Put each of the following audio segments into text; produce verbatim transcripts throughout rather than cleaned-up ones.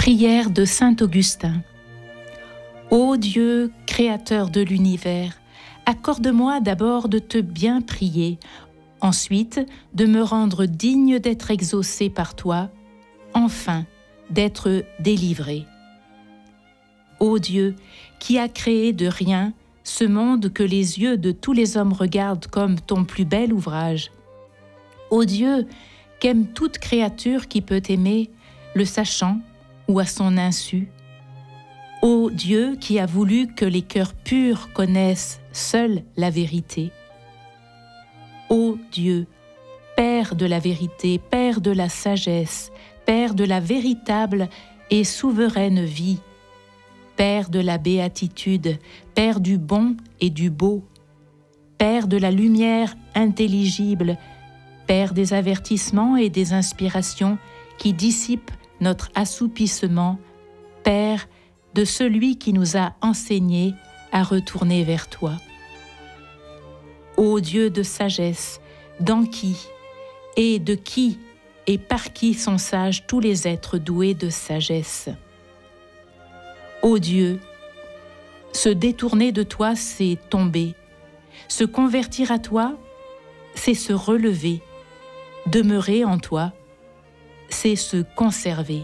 Prière de saint Augustin. Ô Dieu, créateur de l'univers, accorde-moi d'abord de te bien prier, ensuite de me rendre digne d'être exaucé par toi, enfin d'être délivré. Ô Dieu, qui as créé de rien ce monde que les yeux de tous les hommes regardent comme ton plus bel ouvrage. Ô Dieu, qu'aime toute créature qui peut aimer, le sachant ou à son insu. Ô Dieu qui a voulu que les cœurs purs connaissent seul la vérité. Ô Dieu, Père de la vérité, Père de la sagesse, Père de la véritable et souveraine vie, Père de la béatitude, Père du bon et du beau, Père de la lumière intelligible, Père des avertissements et des inspirations qui dissipent notre assoupissement, Père de celui qui nous a enseigné à retourner vers toi. Ô Dieu de sagesse, dans qui et de qui et par qui sont sages tous les êtres doués de sagesse. Ô Dieu, se détourner de toi, c'est tomber. Se convertir à toi, c'est se relever. Demeurer en toi, c'est se conserver.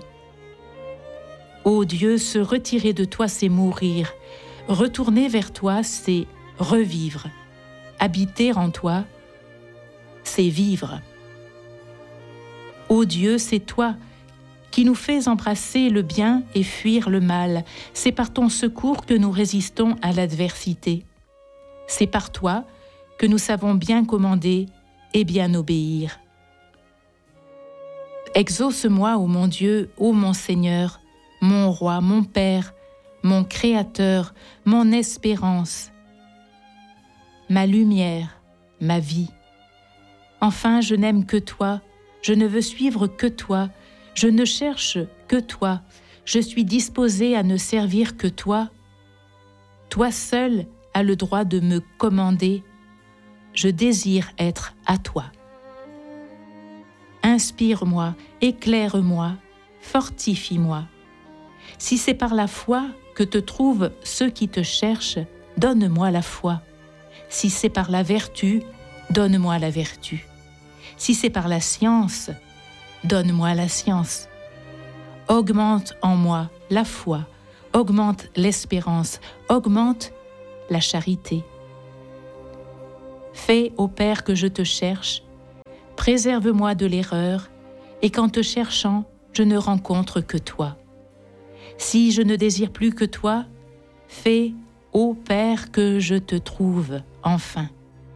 Ô Dieu, se retirer de toi, c'est mourir. Retourner vers toi, c'est revivre. Habiter en toi, c'est vivre. Ô Dieu, c'est toi qui nous fais embrasser le bien et fuir le mal. C'est par ton secours que nous résistons à l'adversité. C'est par toi que nous savons bien commander et bien obéir. Exauce-moi, ô mon Dieu, ô mon Seigneur, mon Roi, mon Père, mon Créateur, mon espérance, ma lumière, ma vie. Enfin, je n'aime que toi, je ne veux suivre que toi, je ne cherche que toi, je suis disposé à ne servir que toi. Toi seul as le droit de me commander, je désire être à toi. Inspire-moi, éclaire-moi, fortifie-moi. Si c'est par la foi que te trouvent ceux qui te cherchent, donne-moi la foi. Si c'est par la vertu, donne-moi la vertu. Si c'est par la science, donne-moi la science. Augmente en moi la foi, augmente l'espérance, augmente la charité. Fais, ô Père, que je te cherche, préserve-moi de l'erreur, et qu'en te cherchant, je ne rencontre que toi. Si je ne désire plus que toi, fais, ô Père, que je te trouve enfin.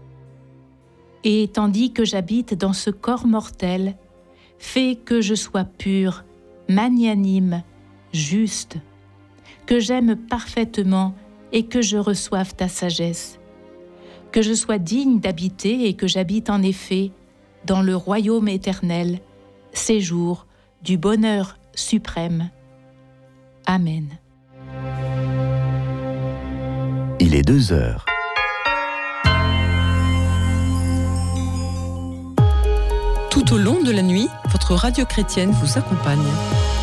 Et tandis que j'habite dans ce corps mortel, fais que je sois pur, magnanime, juste, que j'aime parfaitement et que je reçoive ta sagesse, que je sois digne d'habiter et que j'habite en effet dans le royaume éternel, séjour du bonheur suprême. Amen. Il est deux heures. Tout au long de la nuit, votre radio chrétienne vous accompagne.